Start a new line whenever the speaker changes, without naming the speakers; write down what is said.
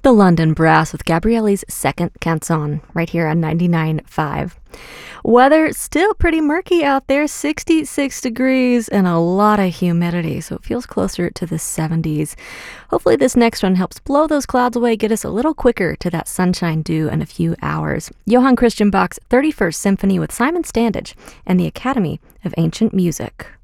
the London Brass with Gabrielli's second canzone right here on 99.5. Weather still pretty murky out there, 66 degrees and a lot of humidity, so it feels closer to the 70s. Hopefully this next one helps blow those clouds away, get us a little quicker to that sunshine due in a few hours. Johann Christian Bach's 31st Symphony with Simon Standage and the Academy of Ancient Music.